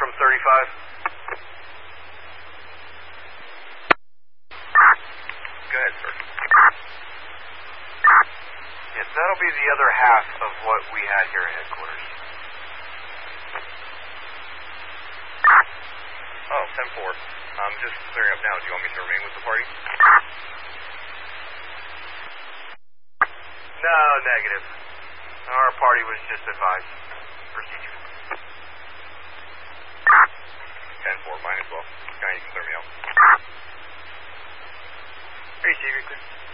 from 35. Go ahead, sir. Yes, that'll be the other half of what we had here at headquarters. Oh, 10-4. I'm just clearing up now. Do you want me to remain with the party? No, negative. Our party was just advised. Proceed. 10-4, mine as well. Guy, you can clear me out. Hey, Steve,